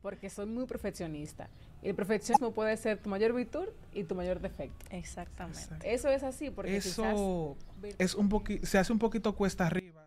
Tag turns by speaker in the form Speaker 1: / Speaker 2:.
Speaker 1: porque soy muy perfeccionista. Y el perfeccionismo puede ser tu mayor virtud y tu mayor defecto.
Speaker 2: Exactamente.
Speaker 3: Exacto.
Speaker 1: Eso es así, porque
Speaker 3: Eso
Speaker 1: quizás
Speaker 3: es un se hace un poquito cuesta arriba